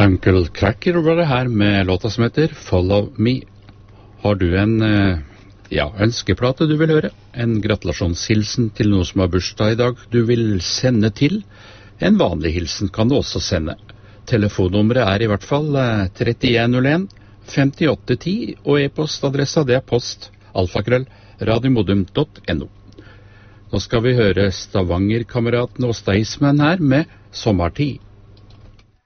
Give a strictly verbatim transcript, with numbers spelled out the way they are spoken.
Uncle Cracker var det her med låta som heter Follow Me. Har du en eh, ja, ønskeplate du vil høre? En gratulasjonshilsen til noe som har bursdag i dag du vil sende til? En vanlig hilsen kan du også sende. Telefonnummeret er i hvert fall eh, trettien null en femtiåtte ti, og e-postadressa det er post alfakrøll radiomodum punktum no. Nå skal vi høre Stavanger-kameratene og Staysman her med Sommertid.